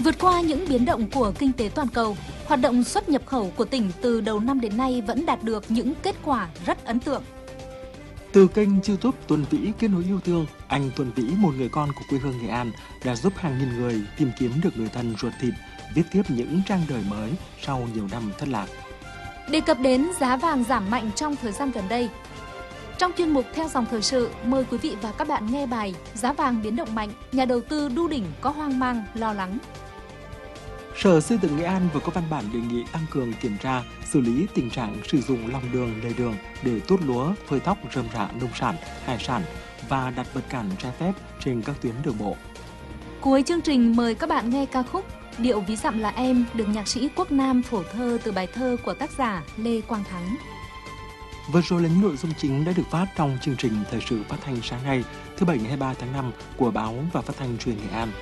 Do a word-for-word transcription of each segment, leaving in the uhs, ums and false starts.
Vượt qua những biến động của kinh tế toàn cầu, hoạt động xuất nhập khẩu của tỉnh từ đầu năm đến nay vẫn đạt được những kết quả rất ấn tượng. Từ kênh YouTube Tuấn Vĩ kết nối yêu thương, anh Tuấn Vĩ, một người con của quê hương Nghệ An, đã giúp hàng nghìn người tìm kiếm được người thân ruột thịt, viết tiếp những trang đời mới sau nhiều năm thất lạc. Đề cập đến giá vàng giảm mạnh trong thời gian gần đây, trong chuyên mục Theo dòng thời sự, mời quý vị và các bạn nghe bài Giá vàng biến động mạnh, nhà đầu tư đu đỉnh có hoang mang, lo lắng. Sở Xây dựng Nghệ An vừa có văn bản đề nghị tăng cường kiểm tra, xử lý tình trạng sử dụng lòng đường, lề đường để tuốt lúa, phơi thóc, rơm rạ nông sản, hải sản và đặt vật cản trái phép trên các tuyến đường bộ. Cuối chương trình mời các bạn nghe ca khúc Điệu ví dặm là em được nhạc sĩ Quốc Nam phổ thơ từ bài thơ của tác giả Lê Quang Thắng. Vừa rồi là những nội dung chính đã được phát trong chương trình thời sự phát thanh sáng nay, thứ Bảy ngày hai mươi ba tháng năm của Báo và Phát thanh Truyền Nghệ An.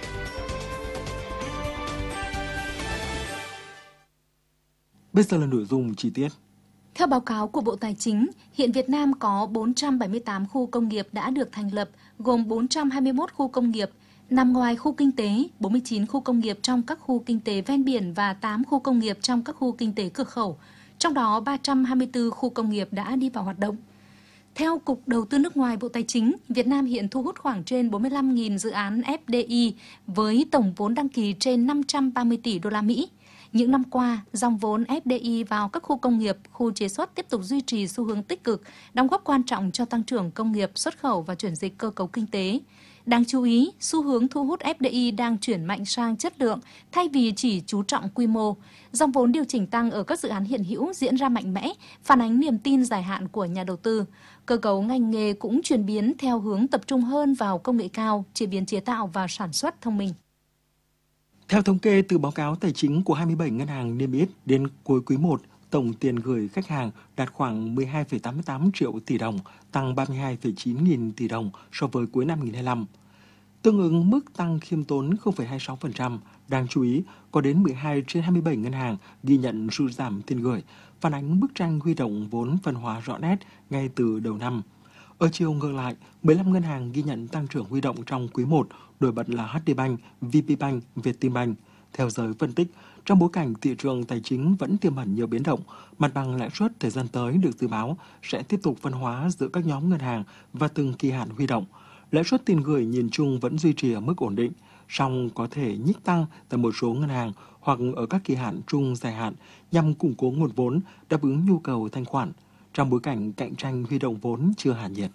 Bây giờ là nội dung chi tiết. Theo báo cáo của Bộ Tài chính, hiện Việt Nam có bốn trăm bảy mươi tám khu công nghiệp đã được thành lập, gồm bốn trăm hai mươi mốt khu công nghiệp nằm ngoài khu kinh tế, bốn mươi chín khu công nghiệp trong các khu kinh tế ven biển và tám khu công nghiệp trong các khu kinh tế cửa khẩu. Trong đó, ba trăm hai mươi tư khu công nghiệp đã đi vào hoạt động. Theo Cục Đầu tư nước ngoài Bộ Tài chính, Việt Nam hiện thu hút khoảng trên bốn mươi lăm nghìn dự án ép đê i với tổng vốn đăng ký trên năm trăm ba mươi tỷ đô la Mỹ. Những năm qua, dòng vốn ép đê i vào các khu công nghiệp, khu chế xuất tiếp tục duy trì xu hướng tích cực, đóng góp quan trọng cho tăng trưởng công nghiệp, xuất khẩu và chuyển dịch cơ cấu kinh tế. Đáng chú ý, xu hướng thu hút ép đê i đang chuyển mạnh sang chất lượng thay vì chỉ chú trọng quy mô. Dòng vốn điều chỉnh tăng ở các dự án hiện hữu diễn ra mạnh mẽ, phản ánh niềm tin dài hạn của nhà đầu tư. Cơ cấu ngành nghề cũng chuyển biến theo hướng tập trung hơn vào công nghệ cao, chế biến chế tạo và sản xuất thông minh. Theo thống kê từ báo cáo tài chính của hai mươi bảy ngân hàng niêm yết đến cuối quý một, tổng tiền gửi khách hàng đạt khoảng mười hai phẩy tám mươi tám triệu tỷ đồng, tăng ba mươi hai phẩy chín nghìn tỷ đồng so với cuối năm hai nghìn không trăm hai mươi lăm. Tương ứng mức tăng khiêm tốn không phẩy hai mươi sáu phần trăm. Đáng chú ý, có đến mười hai trên hai mươi bảy ngân hàng ghi nhận sụt giảm tiền gửi, phản ánh bức tranh huy động vốn phân hóa rõ nét ngay từ đầu năm. Ở chiều ngược lại, mười lăm ngân hàng ghi nhận tăng trưởng huy động trong quý một, nổi bật là hát đê Bank, vê pê Bank, Vietinbank. Theo giới phân tích, trong bối cảnh thị trường tài chính vẫn tiềm ẩn nhiều biến động, mặt bằng lãi suất thời gian tới được dự báo sẽ tiếp tục phân hóa giữa các nhóm ngân hàng và từng kỳ hạn huy động. Lãi suất tiền gửi nhìn chung vẫn duy trì ở mức ổn định, song có thể nhích tăng tại một số ngân hàng hoặc ở các kỳ hạn trung dài hạn nhằm củng cố nguồn vốn, đáp ứng nhu cầu thanh khoản trong bối cảnh cạnh tranh huy động vốn chưa hạ nhiệt.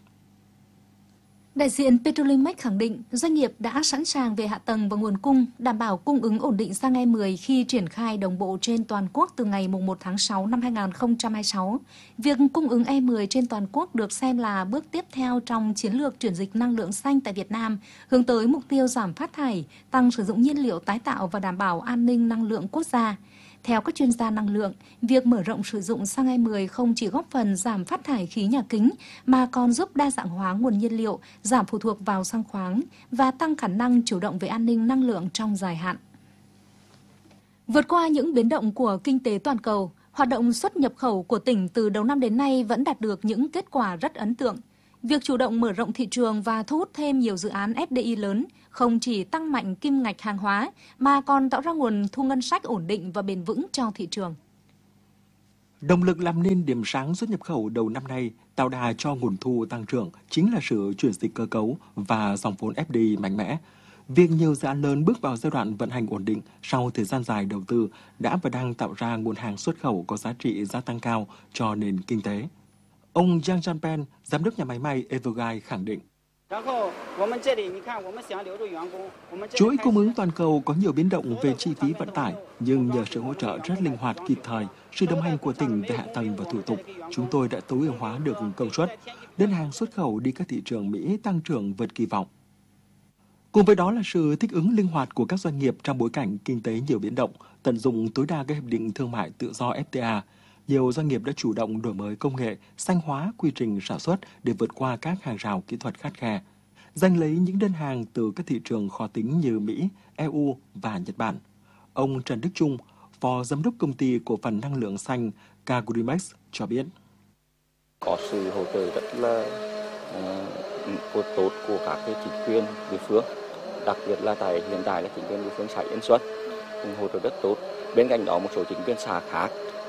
Đại diện Petrolimex khẳng định doanh nghiệp đã sẵn sàng về hạ tầng và nguồn cung, đảm bảo cung ứng ổn định xăng E mười khi triển khai đồng bộ trên toàn quốc từ ngày mùng một tháng sáu năm hai nghìn không trăm hai mươi sáu. Việc cung ứng E mười trên toàn quốc được xem là bước tiếp theo trong chiến lược chuyển dịch năng lượng xanh tại Việt Nam, hướng tới mục tiêu giảm phát thải, tăng sử dụng nhiên liệu tái tạo và đảm bảo an ninh năng lượng quốc gia. Theo các chuyên gia năng lượng, việc mở rộng sử dụng xăng E mười không chỉ góp phần giảm phát thải khí nhà kính mà còn giúp đa dạng hóa nguồn nhiên liệu, giảm phụ thuộc vào xăng khoáng và tăng khả năng chủ động về an ninh năng lượng trong dài hạn. Vượt qua những biến động của kinh tế toàn cầu, hoạt động xuất nhập khẩu của tỉnh từ đầu năm đến nay vẫn đạt được những kết quả rất ấn tượng. Việc chủ động mở rộng thị trường và thu hút thêm nhiều dự án ép đê i lớn không chỉ tăng mạnh kim ngạch hàng hóa mà còn tạo ra nguồn thu ngân sách ổn định và bền vững cho thị trường. Động lực làm nên điểm sáng xuất nhập khẩu đầu năm nay, tạo đà cho nguồn thu tăng trưởng chính là sự chuyển dịch cơ cấu và dòng vốn ép đê i mạnh mẽ. Việc nhiều dự án lớn bước vào giai đoạn vận hành ổn định sau thời gian dài đầu tư đã và đang tạo ra nguồn hàng xuất khẩu có giá trị gia tăng cao cho nền kinh tế. Ông Yang Jianpen, giám đốc nhà máy may Everguide khẳng định. Chuỗi cung ứng toàn cầu có nhiều biến động về chi phí vận tải, nhưng nhờ sự hỗ trợ rất linh hoạt kịp thời, sự đồng hành của tỉnh về hạ tầng và thủ tục, chúng tôi đã tối ưu hóa được công suất. Đơn hàng xuất khẩu đi các thị trường Mỹ tăng trưởng vượt kỳ vọng. Cùng với đó là sự thích ứng linh hoạt của các doanh nghiệp trong bối cảnh kinh tế nhiều biến động, tận dụng tối đa các hiệp định thương mại tự do ép tê a. Nhiều doanh nghiệp đã chủ động đổi mới công nghệ, xanh hóa quy trình sản xuất để vượt qua các hàng rào kỹ thuật khắt khe, giành lấy những đơn hàng từ các thị trường khó tính như Mỹ, e u và Nhật Bản. Ông Trần Đức Trung, Phó Giám đốc Công ty Cổ phần Năng lượng Xanh Cagrimex cho biết. Có sự hỗ trợ rất là uh, tốt của các cái chính quyền địa phương, đặc biệt là tại hiện tại là chính quyền địa phương xã Yên Xuân hỗ trợ rất tốt. Bên cạnh đó một số chính quyền xã khác,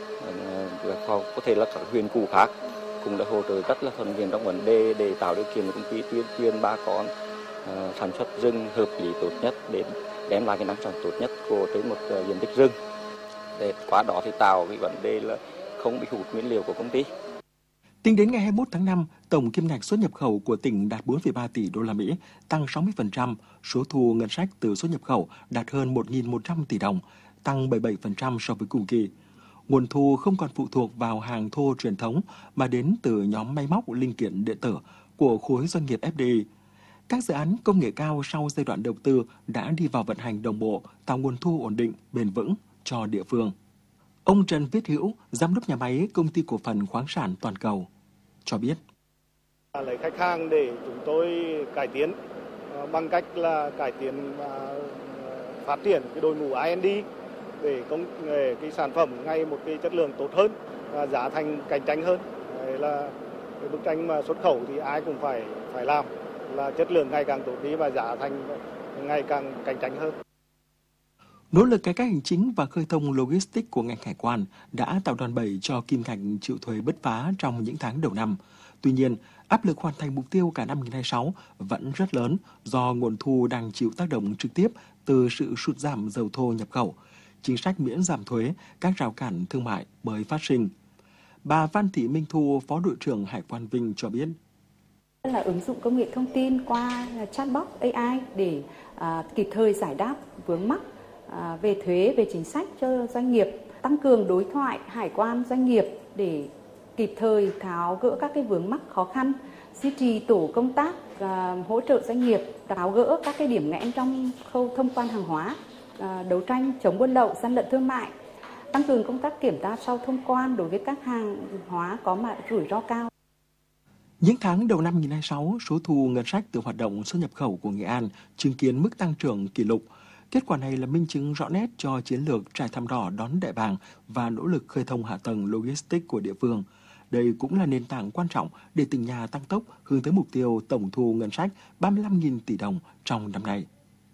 họ có thể là các huyện cụ khác cũng đã hỗ trợ rất là thuận tiện trong vấn đề để tạo điều kiện cho công ty tuyên truyền bà con uh, sản xuất rừng hợp lý tốt nhất để đem lại cái năng suất tốt nhất của trên một uh, diện tích rừng. Để qua đó thì tạo cái vấn đề là không bị hụt nguyên liệu của công ty. Tính đến ngày hai mươi mốt tháng năm, tổng kim ngạch xuất nhập khẩu của tỉnh đạt bốn phẩy ba tỷ đô la Mỹ, tăng sáu mươi phần trăm, số thu ngân sách từ xuất nhập khẩu đạt hơn một nghìn một trăm tỷ đồng, tăng bảy mươi bảy phần trăm so với cùng kỳ. Nguồn thu không còn phụ thuộc vào hàng thô truyền thống mà đến từ nhóm máy móc linh kiện điện tử của khối doanh nghiệp ép đê i. Các dự án công nghệ cao sau giai đoạn đầu tư đã đi vào vận hành đồng bộ, tạo nguồn thu ổn định, bền vững cho địa phương. Ông Trần Viết Hữu, giám đốc nhà máy công ty cổ phần khoáng sản toàn cầu, cho biết. Lấy khách hàng để chúng tôi cải tiến bằng cách là cải tiến phát triển cái đội ngũ R and D để công nghệ cái sản phẩm ngay một cái chất lượng tốt hơn và giá thành cạnh tranh hơn. Đấy là cái bức tranh mà xuất khẩu thì ai cũng phải phải làm, là chất lượng ngày càng tốt đi và giá thành ngày càng cạnh tranh hơn. Nỗ lực cải cách hành chính và khơi thông logistics của ngành hải quan đã tạo đòn bẩy cho kim ngạch chịu thuế bứt phá trong những tháng đầu năm. Tuy nhiên, áp lực hoàn thành mục tiêu cả năm hai nghìn không trăm hai mươi sáu vẫn rất lớn do nguồn thu đang chịu tác động trực tiếp từ sự sụt giảm dầu thô nhập khẩu, chính sách miễn giảm thuế, các rào cản thương mại mới phát sinh. Bà Phan Thị Minh Thu, Phó đội trưởng Hải quan Vinh cho biết. Là ứng dụng công nghệ thông tin qua chatbot A I để à, kịp thời giải đáp vướng mắc à, về thuế, về chính sách cho doanh nghiệp, tăng cường đối thoại hải quan doanh nghiệp để kịp thời tháo gỡ các cái vướng mắc khó khăn, duy trì tổ công tác à, hỗ trợ doanh nghiệp tháo gỡ các cái điểm nghẽn trong khâu thông quan hàng hóa, à, đấu tranh chống buôn lậu, gian lận thương mại, tăng cường công tác kiểm tra sau thông quan đối với các hàng hóa có mặt rủi ro cao. Những tháng đầu năm hai nghìn không trăm hai mươi sáu, số thu ngân sách từ hoạt động xuất nhập khẩu của Nghệ An chứng kiến mức tăng trưởng kỷ lục. Kết quả này là minh chứng rõ nét cho chiến lược trải thảm đỏ đón đại bàng và nỗ lực khơi thông hạ tầng logistics của địa phương. Đây cũng là nền tảng quan trọng để tỉnh nhà tăng tốc hướng tới mục tiêu tổng thu ngân sách ba mươi lăm nghìn tỷ đồng trong năm nay.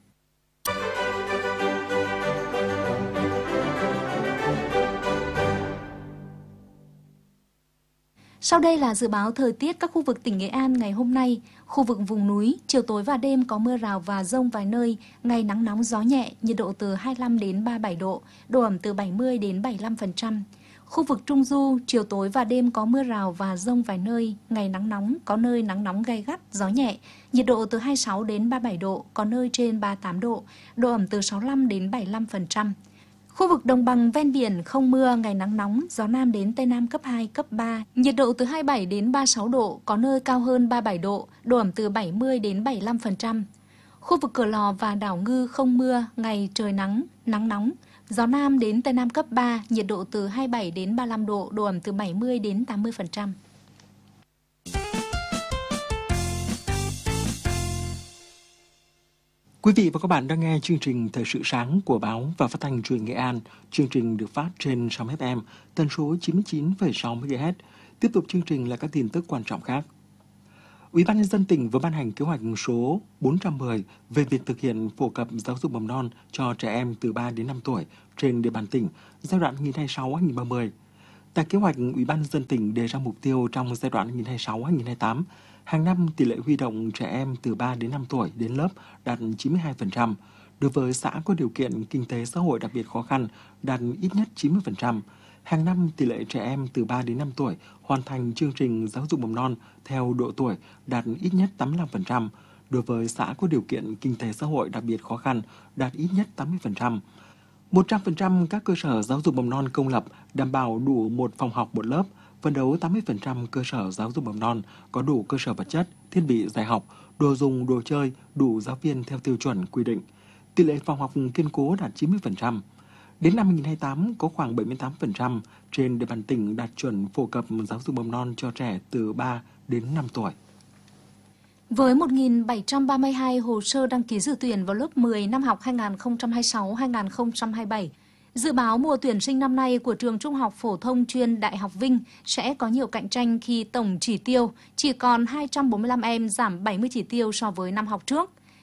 Sau đây là dự báo thời tiết các khu vực tỉnh Nghệ An ngày hôm nay. Khu vực vùng núi, chiều tối và đêm có mưa rào và dông vài nơi, ngày nắng nóng gió nhẹ, nhiệt độ từ hai mươi lăm đến ba mươi bảy độ, độ ẩm từ bảy mươi đến bảy mươi lăm phần trăm. Khu vực Trung Du, chiều tối và đêm có mưa rào và dông vài nơi, ngày nắng nóng, có nơi nắng nóng gay gắt, gió nhẹ, nhiệt độ từ hai mươi sáu đến ba mươi bảy độ, có nơi trên ba mươi tám độ, độ ẩm từ sáu mươi lăm đến bảy mươi lăm phần trăm. Khu vực đồng bằng ven biển không mưa, ngày nắng nóng, gió Nam đến Tây Nam cấp hai, cấp ba, nhiệt độ từ hai mươi bảy đến ba mươi sáu độ, có nơi cao hơn ba mươi bảy độ, độ ẩm từ bảy mươi đến bảy mươi lăm phần trăm. Khu vực Cửa Lò và đảo Ngư không mưa, ngày trời nắng, nắng nóng, gió Nam đến Tây Nam cấp ba, nhiệt độ từ hai mươi bảy đến ba mươi lăm độ, độ ẩm từ bảy mươi đến tám mươi phần trăm. Quý vị và các bạn đang nghe chương trình Thời sự sáng của báo và phát thanh truyền Nghệ An. Chương trình được phát trên sóng ép em, tần số chín mươi chín phẩy sáu mê ga héc. Tiếp tục chương trình là các tin tức quan trọng khác. Ủy ban nhân dân tỉnh vừa ban hành kế hoạch số bốn trăm mười về việc thực hiện phổ cập giáo dục mầm non cho trẻ em từ ba đến năm tuổi trên địa bàn tỉnh giai đoạn hai nghìn không trăm hai mươi sáu đến hai nghìn không trăm ba mươi. Tại kế hoạch, Ủy ban nhân dân tỉnh đề ra mục tiêu trong giai đoạn hai nghìn không trăm hai mươi sáu đến hai nghìn không trăm hai mươi tám, hàng năm tỷ lệ huy động trẻ em từ ba đến năm tuổi đến lớp đạt chín mươi hai phần trăm. Đối với xã có điều kiện kinh tế xã hội đặc biệt khó khăn đạt ít nhất chín mươi phần trăm. Hàng năm tỷ lệ trẻ em từ ba đến năm tuổi hoàn thành chương trình giáo dục mầm non theo độ tuổi đạt ít nhất tám mươi lăm phần trăm. Đối với xã có điều kiện kinh tế xã hội đặc biệt khó khăn đạt ít nhất tám mươi phần trăm. một trăm phần trăm các cơ sở giáo dục mầm non công lập đảm bảo đủ một phòng học một lớp, phấn đấu tám mươi phần trăm cơ sở giáo dục mầm non có đủ cơ sở vật chất, thiết bị dạy học, đồ dùng, đồ chơi, đủ giáo viên theo tiêu chuẩn quy định. Tỷ lệ phòng học kiên cố đạt chín mươi phần trăm. Đến năm hai nghìn không trăm hai mươi tám, có khoảng bảy mươi tám phần trăm trên địa bàn tỉnh đạt chuẩn phổ cập giáo dục mầm non cho trẻ từ ba đến năm tuổi. Với một nghìn bảy trăm ba mươi hai hồ sơ đăng ký dự tuyển vào lớp mười năm học hai nghìn không trăm hai mươi sáu hai nghìn không trăm hai mươi bảy, dự báo mùa tuyển sinh năm nay của trường Trung học phổ thông chuyên Đại học Vinh sẽ có nhiều cạnh tranh khi tổng chỉ tiêu chỉ còn hai trăm bốn mươi lăm em, giảm bảy mươi chỉ tiêu so với năm học trước.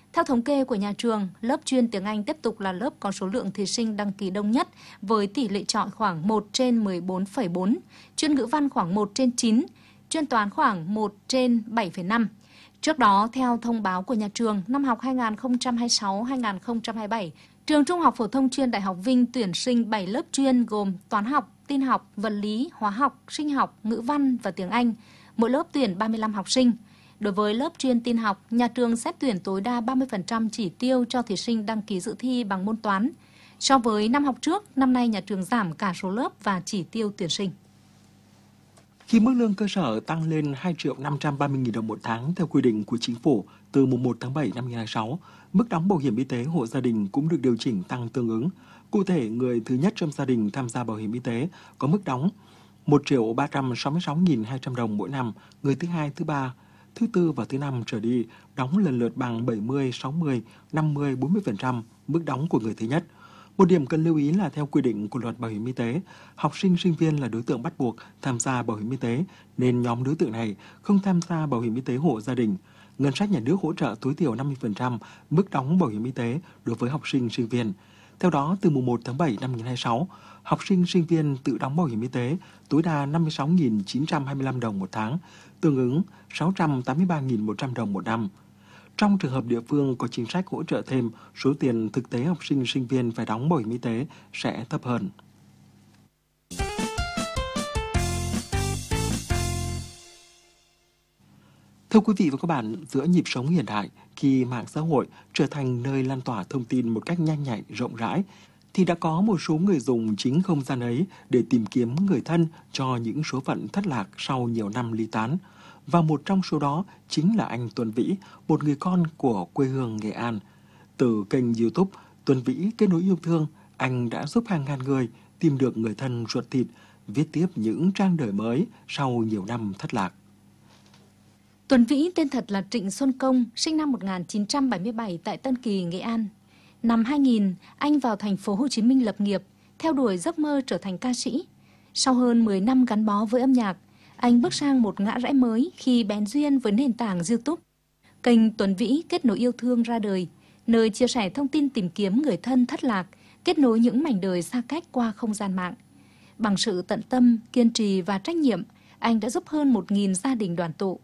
Theo thống kê của nhà trường, lớp chuyên tiếng Anh tiếp tục là lớp có số lượng thí sinh đăng ký đông nhất với tỷ lệ chọi khoảng một trên mười bốn phẩy bốn, chuyên ngữ văn khoảng một trên chín, chuyên toán khoảng một trên bảy phẩy năm. Trước đó, theo thông báo của nhà trường, năm học hai nghìn không trăm hai mươi sáu hai nghìn không trăm hai mươi bảy, trường Trung học phổ thông chuyên Đại học Vinh tuyển sinh bảy lớp chuyên gồm toán học, tin học, vật lý, hóa học, sinh học, ngữ văn và tiếng Anh. Mỗi lớp tuyển ba mươi lăm học sinh. Đối với lớp chuyên tin học, nhà trường xét tuyển tối đa ba mươi phần trăm chỉ tiêu cho thí sinh đăng ký dự thi bằng môn toán. So với năm học trước, năm nay nhà trường giảm cả số lớp và chỉ tiêu tuyển sinh. Khi mức lương cơ sở tăng lên hai triệu năm trăm ba mươi nghìn đồng một tháng theo quy định của chính phủ từ mùng một tháng bảy năm hai nghìn không trăm hai mươi sáu, mức đóng bảo hiểm y tế hộ gia đình cũng được điều chỉnh tăng tương ứng. Cụ thể, người thứ nhất trong gia đình tham gia bảo hiểm y tế có mức đóng một triệu ba trăm sáu mươi sáu nghìn hai trăm đồng mỗi năm, người thứ hai, thứ ba, thứ tư và thứ năm trở đi đóng lần lượt bằng bảy mươi, sáu mươi, năm mươi, bốn mươi phần trăm mức đóng của người thứ nhất. Một điểm cần lưu ý là theo quy định của luật bảo hiểm y tế, học sinh, sinh viên là đối tượng bắt buộc tham gia bảo hiểm y tế, nên nhóm đối tượng này không tham gia bảo hiểm y tế hộ gia đình. Ngân sách nhà nước hỗ trợ tối thiểu năm mươi phần trăm mức đóng bảo hiểm y tế đối với học sinh, sinh viên. Theo đó, từ mùng một tháng bảy năm hai nghìn không trăm hai mươi sáu, học sinh, sinh viên tự đóng bảo hiểm y tế tối đa năm mươi sáu nghìn chín trăm hai mươi lăm đồng một tháng, tương ứng sáu trăm tám mươi ba nghìn một trăm đồng một năm. Trong trường hợp địa phương có chính sách hỗ trợ thêm, số tiền thực tế học sinh, sinh viên phải đóng bảo hiểm y tế sẽ thấp hơn. Thưa quý vị và các bạn, giữa nhịp sống hiện đại, khi mạng xã hội trở thành nơi lan tỏa thông tin một cách nhanh nhạy, rộng rãi, thì đã có một số người dùng chính không gian ấy để tìm kiếm người thân cho những số phận thất lạc sau nhiều năm ly tán. Và một trong số đó chính là anh Tuấn Vĩ, một người con của quê hương Nghệ An. Từ kênh YouTube Tuấn Vĩ Kết nối yêu thương, anh đã giúp hàng ngàn người tìm được người thân ruột thịt, viết tiếp những trang đời mới sau nhiều năm thất lạc. Tuấn Vĩ tên thật là Trịnh Xuân Công, sinh năm một nghìn chín trăm bảy mươi bảy tại Tân Kỳ, Nghệ An. Năm hai nghìn, anh vào thành phố Hồ Chí Minh lập nghiệp, theo đuổi giấc mơ trở thành ca sĩ. Sau hơn mười năm gắn bó với âm nhạc, anh bước sang một ngã rẽ mới khi bén duyên với nền tảng YouTube. Kênh Tuấn Vĩ Kết nối yêu thương ra đời, nơi chia sẻ thông tin tìm kiếm người thân thất lạc, kết nối những mảnh đời xa cách qua không gian mạng. Bằng sự tận tâm, kiên trì và trách nhiệm, anh đã giúp hơn một nghìn gia đình đoàn tụ.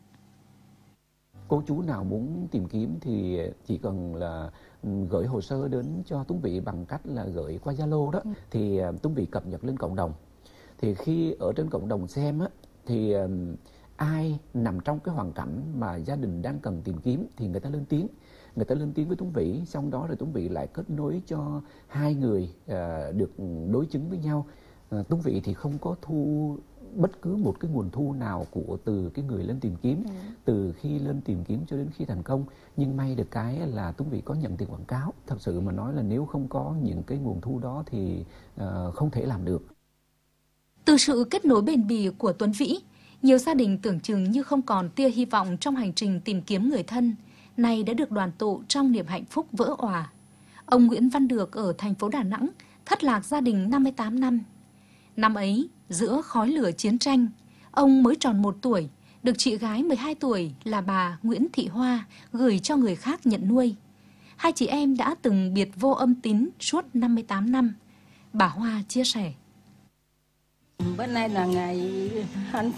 Cô chú nào muốn tìm kiếm thì chỉ cần là gửi hồ sơ đến cho Tuấn Vĩ bằng cách là gửi qua Zalo đó, thì Tuấn Vĩ cập nhật lên cộng đồng. Thì khi ở trên cộng đồng xem á, thì ai nằm trong cái hoàn cảnh mà gia đình đang cần tìm kiếm thì người ta lên tiếng. Người ta lên tiếng với Tuấn Vĩ, xong đó rồi Tuấn Vĩ lại kết nối cho hai người à, được đối chứng với nhau. À, Tuấn Vĩ thì không có thu bất cứ một cái nguồn thu nào của từ cái người lên tìm kiếm, ừ. từ khi lên tìm kiếm cho đến khi thành công. Nhưng may được cái là Tuấn Vĩ có nhận tiền quảng cáo. Thật sự mà nói là nếu không có những cái nguồn thu đó thì uh, không thể làm được. Từ sự kết nối bền bỉ của Tuấn Vĩ, nhiều gia đình tưởng chừng như không còn tia hy vọng trong hành trình tìm kiếm người thân, nay đã được đoàn tụ trong niềm hạnh phúc vỡ òa. Ông Nguyễn Văn Được ở thành phố Đà Nẵng thất lạc gia đình năm mươi tám năm. Năm ấy, giữa khói lửa chiến tranh, ông mới tròn một tuổi, được chị gái mười hai tuổi là bà Nguyễn Thị Hoa gửi cho người khác nhận nuôi. Hai chị em đã từng biệt vô âm tín suốt năm mươi tám năm. Bà Hoa chia sẻ. Bữa nay là ngày hạnh